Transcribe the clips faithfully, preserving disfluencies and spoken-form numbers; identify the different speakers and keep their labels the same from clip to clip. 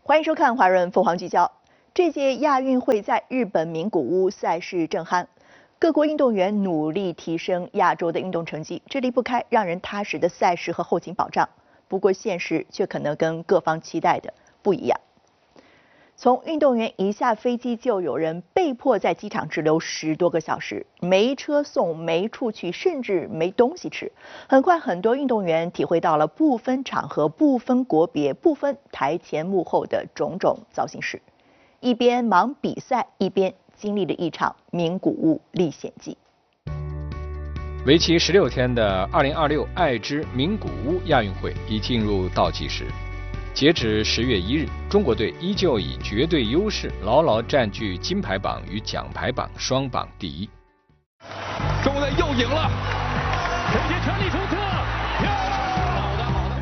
Speaker 1: 欢迎收看《华人凤凰聚焦》。这届亚运会在日本名古屋赛事正酣，各国运动员努力提升亚洲的运动成绩，这离不开让人踏实的赛事和后勤保障。不过现实却可能跟各方期待的不一样。从运动员一下飞机，就有人被迫在机场滞留十多个小时，没车送，没处去，甚至没东西吃。很快，很多运动员体会到了不分场合、不分国别、不分台前幕后的种种糟心事。一边忙比赛，一边经历了一场名古屋历险记。
Speaker 2: 为期十六天的二零二六爱知名古屋亚运会已进入倒计时。截止十月一日，中国队依旧以绝对优势牢牢占据金牌榜与奖牌榜双榜第一。
Speaker 3: 中国队又赢了，首先全力冲刺，好的好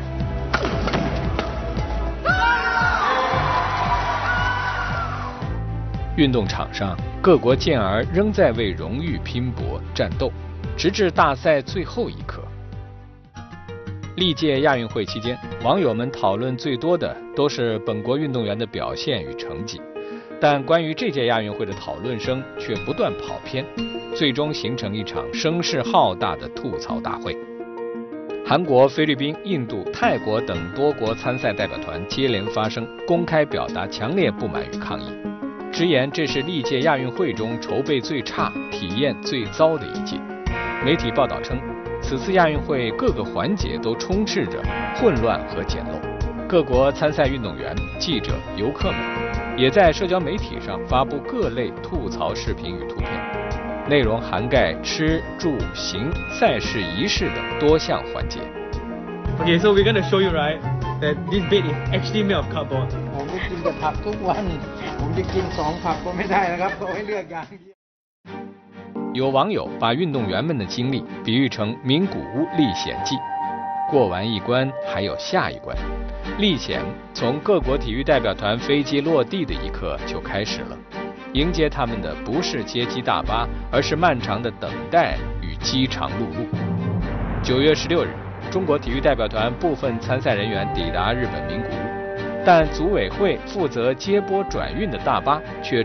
Speaker 2: 的。运动场上，各国健儿仍在为荣誉拼搏战斗，直至大赛最后一刻。历届亚运会期间，网友们讨论最多的都是本国运动员的表现与成绩，但关于这届亚运会的讨论声却不断跑偏，最终形成一场声势浩大的吐槽大会。韩国、菲律宾、印度、泰国等多国参赛代表团接连发声，公开表达强烈不满与抗议，直言这是历届亚运会中筹备最差、体验最糟的一届。媒体报道称，此次亚运会各个环节都充斥着混乱和简陋，各国参赛运动员、记者、游客们也在社交媒体上发布各类吐槽视频与图片，内容涵盖吃、住、行、赛事仪式等多项环节。
Speaker 4: Okay, so we're going to show you, right, that this bed is actually made of cardboard.
Speaker 5: ผมไม่กินแต่ผักทุกวันผมจะกินสองผักก็ไม่ได้นะครับเขาให้เลือกอย่างเดียว。
Speaker 2: 有网友把运动员们的经历比喻成名古屋历险记，过完一关还有下一关。历险从各国体育代表团飞机落地的一刻就开始了，迎接他们的不是接机大巴，而是漫长的等待与饥肠辘辘。九月十六日，中国体育代表团部分参赛人员抵达日本名古屋，但组委会负责接驳转运的大巴却